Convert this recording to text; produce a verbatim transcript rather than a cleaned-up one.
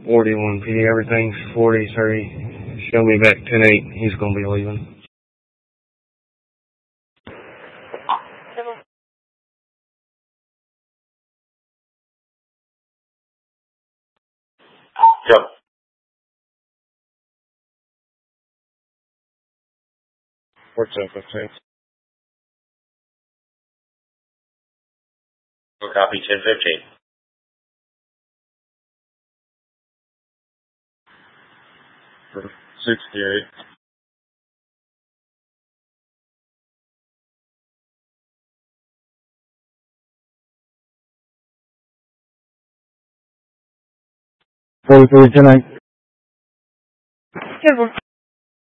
forty-one P. Everything's forty-three. Show me back ten eight. He's going to be leaving. Yep. What's up, fifteen? We'll copy ten fifteen. sixty-eight. forty-three, ten eight.